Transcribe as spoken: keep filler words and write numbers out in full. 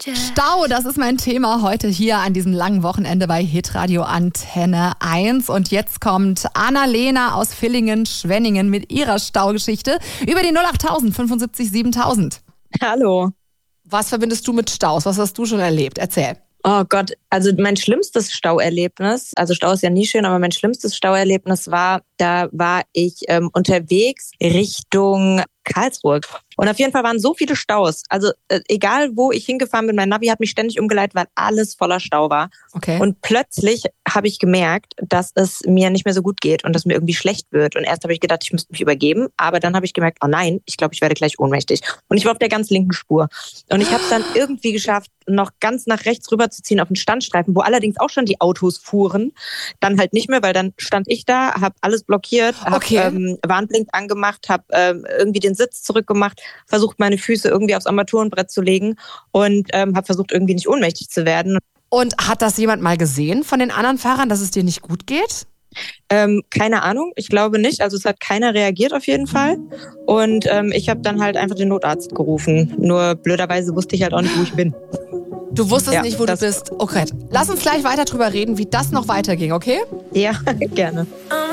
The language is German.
Stau, das ist mein Thema heute hier an diesem langen Wochenende bei Hitradio Antenne eins. Und jetzt kommt Anna-Lena aus Villingen-Schwenningen mit ihrer Staugeschichte über die null acht tausend fünfundsiebzig siebentausend. Hallo. Was verbindest du mit Staus? Was hast du schon erlebt? Erzähl. Oh Gott, also mein schlimmstes Stauerlebnis, also Stau ist ja nie schön, aber mein schlimmstes Stauerlebnis war, da war ich ähm, unterwegs Richtung Karlsruhe. Und auf jeden Fall waren so viele Staus. Also äh, egal, wo ich hingefahren bin, mein Navi hat mich ständig umgeleitet, weil alles voller Stau war. Okay. Und plötzlich habe ich gemerkt, dass es mir nicht mehr so gut geht und dass mir irgendwie schlecht wird. Und erst habe ich gedacht, ich müsste mich übergeben. Aber dann habe ich gemerkt, oh nein, ich glaube, ich werde gleich ohnmächtig. Und ich war auf der ganz linken Spur. Und ich habe es dann irgendwie geschafft, noch ganz nach rechts rüber zu ziehen auf den Standstreifen, wo allerdings auch schon die Autos fuhren. Dann halt nicht mehr, weil dann stand ich da, habe alles blockiert, habe Okay. ähm, Warnblink angemacht, habe ähm, irgendwie den Sitz zurückgemacht, versucht meine Füße irgendwie aufs Armaturenbrett zu legen und ähm, habe versucht irgendwie nicht ohnmächtig zu werden. Und hat das jemand mal gesehen von den anderen Fahrern, dass es dir nicht gut geht? Ähm, keine Ahnung, ich glaube nicht. Also es hat keiner reagiert auf jeden Fall. Und ähm, ich habe dann halt einfach den Notarzt gerufen. Nur blöderweise wusste ich halt auch nicht, wo ich bin. Du wusstest Ja, nicht, wo du das- bist. Okay, lass uns gleich weiter drüber reden, wie das noch weiterging, okay? Ja, gerne.